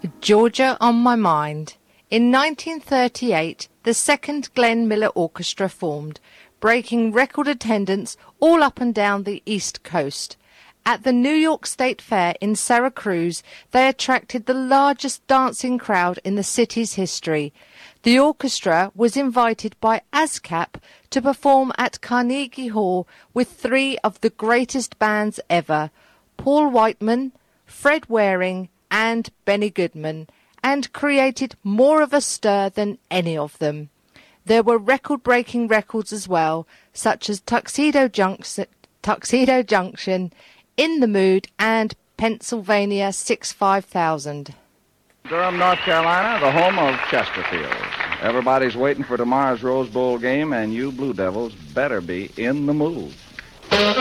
Georgia on My Mind. In 1938, the second Glenn Miller Orchestra formed, breaking record attendance all up and down the East Coast. At the New York State Fair in Syracuse, they attracted the largest dancing crowd in the city's history. The orchestra was invited by ASCAP to perform at Carnegie Hall with three of the greatest bands ever, Paul Whiteman, Fred Waring, and Benny Goodman, and created more of a stir than any of them. There were record-breaking records as well, such as Tuxedo Junction, In the Mood, and Pennsylvania 65000. Durham, North Carolina, the home of Chesterfield. Everybody's waiting for tomorrow's Rose Bowl game, and you Blue Devils better be in the mood.